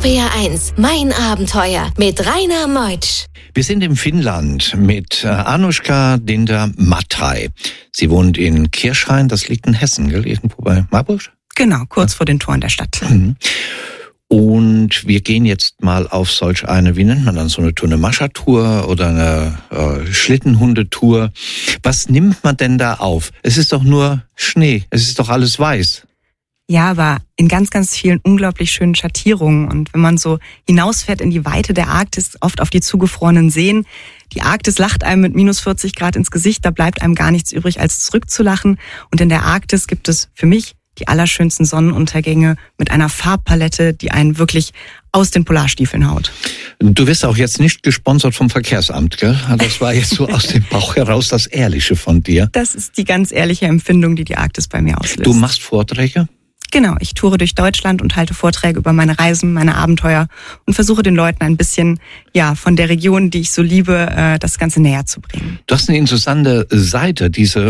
RPR1, mein Abenteuer mit Rainer Meutsch. Wir sind in Finnland mit Anushka Dinter-Mattei. Sie wohnt in Kirchhain, das liegt in Hessen, gell? Irgendwo bei Marburg? Genau, kurz vor den Toren der Stadt. Und wir gehen jetzt mal auf solch eine, wie nennt man dann, so eine Tour, eine Mascha-Tour oder eine Schlittenhundetour. Was nimmt man denn da auf? Es ist doch nur Schnee, es ist doch alles weiß. Ja, aber in ganz, ganz vielen unglaublich schönen Schattierungen. Und wenn man so hinausfährt in die Weite der Arktis, oft auf die zugefrorenen Seen, die Arktis lacht einem mit minus 40 Grad ins Gesicht, da bleibt einem gar nichts übrig, als zurückzulachen. Und in der Arktis gibt es für mich die allerschönsten Sonnenuntergänge mit einer Farbpalette, die einen wirklich aus den Polarstiefeln haut. Du wirst auch jetzt nicht gesponsert vom Verkehrsamt, gell? Das war jetzt so aus dem Bauch heraus das Ehrliche von dir. Das ist die ganz ehrliche Empfindung, die die Arktis bei mir auslöst. Du machst Vorträge? Genau, ich toure durch Deutschland und halte Vorträge über meine Reisen, meine Abenteuer und versuche den Leuten ein bisschen, von der Region, die ich so liebe, das Ganze näher zu bringen. Du hast eine interessante Seite, diese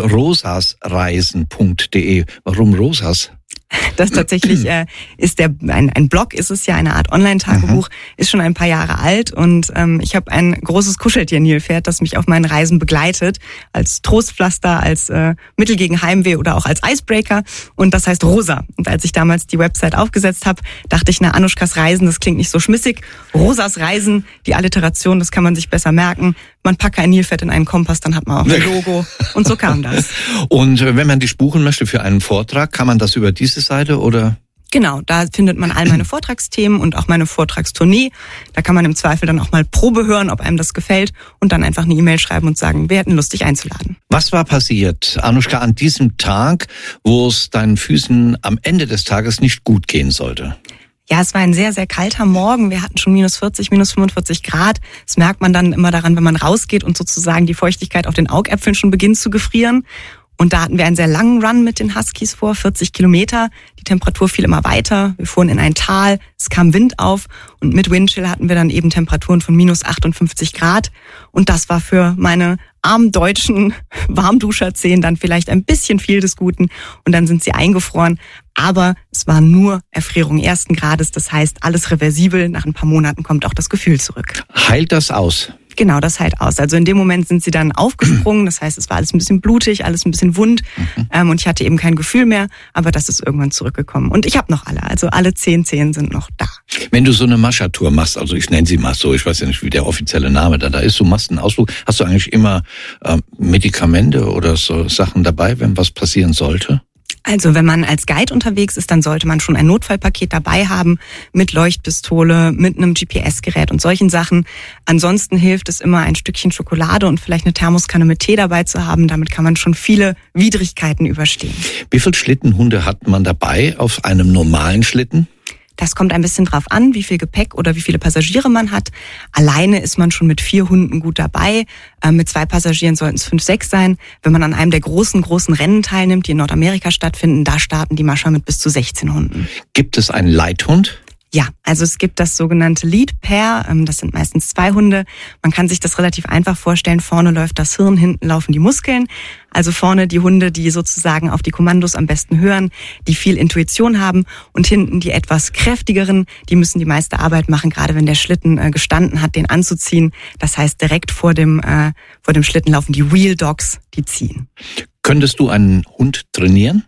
rosasreisen.de. Warum Rosas? Das tatsächlich ist ein Blog, ist es ja, eine Art Online-Tagebuch, ist schon ein paar Jahre alt und ich habe ein großes Kuscheltier-Nilpferd, das mich auf meinen Reisen begleitet, als Trostpflaster, als Mittel gegen Heimweh oder auch als Icebreaker, und das heißt Rosa. Und als ich damals die Website aufgesetzt habe, dachte ich, Anushkas Reisen, das klingt nicht so schmissig. Rosas Reisen, die Alliteration, das kann man sich besser merken. Man packt ein Nilpferd in einen Kompass, dann hat man auch ein Logo. Und so kam das. Und wenn man dich buchen möchte für einen Vortrag, kann man das über diese Seite oder? Genau, da findet man all meine Vortragsthemen und auch meine Vortragstournee. Da kann man im Zweifel dann auch mal Probe hören, ob einem das gefällt, und dann einfach eine E-Mail schreiben und sagen, wir hätten Lust, dich einzuladen. Was war passiert, Anushka, an diesem Tag, wo es deinen Füßen am Ende des Tages nicht gut gehen sollte? Ja, es war ein sehr, sehr kalter Morgen. Wir hatten schon minus 40, minus 45 Grad. Das merkt man dann immer daran, wenn man rausgeht und sozusagen die Feuchtigkeit auf den Augäpfeln schon beginnt zu gefrieren. Und da hatten wir einen sehr langen Run mit den Huskies vor, 40 Kilometer. Die Temperatur fiel immer weiter. Wir fuhren in ein Tal, es kam Wind auf und mit Windchill hatten wir dann eben Temperaturen von minus 58 Grad. Und das war für meine armen deutschen Warmduscherzehen dann vielleicht ein bisschen viel des Guten. Und dann sind sie eingefroren. Aber es war nur Erfrierung ersten Grades. Das heißt, alles reversibel. Nach ein paar Monaten kommt auch das Gefühl zurück. Heilt das aus? Genau, das heilt aus. Also in dem Moment sind sie dann aufgesprungen. Das heißt, es war alles ein bisschen blutig, alles ein bisschen wund. Und ich hatte eben kein Gefühl mehr. Aber das ist irgendwann zurückgekommen. Und ich habe noch alle. Also alle 10 Zehen sind noch da. Wenn du so eine Mascha-Tour machst, also ich nenne sie mal so, ich weiß ja nicht, wie der offizielle Name da ist, du machst einen Ausflug, hast du eigentlich immer Medikamente oder so Sachen dabei, wenn was passieren sollte? Also wenn man als Guide unterwegs ist, dann sollte man schon ein Notfallpaket dabei haben mit Leuchtpistole, mit einem GPS-Gerät und solchen Sachen. Ansonsten hilft es immer, ein Stückchen Schokolade und vielleicht eine Thermoskanne mit Tee dabei zu haben. Damit kann man schon viele Widrigkeiten überstehen. Wie viele Schlittenhunde hat man dabei auf einem normalen Schlitten? Das kommt ein bisschen drauf an, wie viel Gepäck oder wie viele Passagiere man hat. Alleine ist man schon mit 4 Hunden gut dabei. Mit 2 Passagieren sollten es 5, 6 sein. Wenn man an einem der großen Rennen teilnimmt, die in Nordamerika stattfinden, da starten die Mascha mit bis zu 16 Hunden. Gibt es einen Leithund? Ja, also es gibt das sogenannte Lead Pair, das sind meistens 2 Hunde. Man kann sich das relativ einfach vorstellen, vorne läuft das Hirn, hinten laufen die Muskeln. Also vorne die Hunde, die sozusagen auf die Kommandos am besten hören, die viel Intuition haben, und hinten die etwas kräftigeren, die müssen die meiste Arbeit machen, gerade wenn der Schlitten gestanden hat, den anzuziehen. Das heißt, direkt vor dem Schlitten laufen die Wheel Dogs, die ziehen. Könntest du einen Hund trainieren?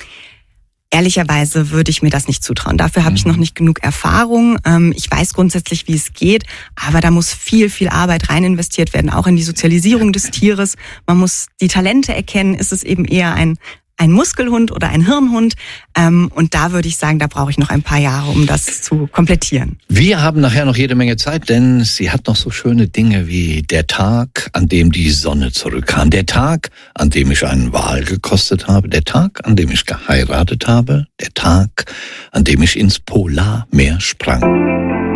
Ehrlicherweise würde ich mir das nicht zutrauen. Dafür habe ich noch nicht genug Erfahrung. Ich weiß grundsätzlich, wie es geht, aber da muss viel, viel Arbeit rein investiert werden, auch in die Sozialisierung des Tieres. Man muss die Talente erkennen. Ist es eben eher ein Muskelhund oder ein Hirnhund? Und da würde ich sagen, da brauche ich noch ein paar Jahre, um das zu komplettieren. Wir haben nachher noch jede Menge Zeit, denn sie hat noch so schöne Dinge wie der Tag, an dem die Sonne zurückkam, der Tag, an dem ich einen Wal gekostet habe, der Tag, an dem ich geheiratet habe, der Tag, an dem ich ins Polarmeer sprang.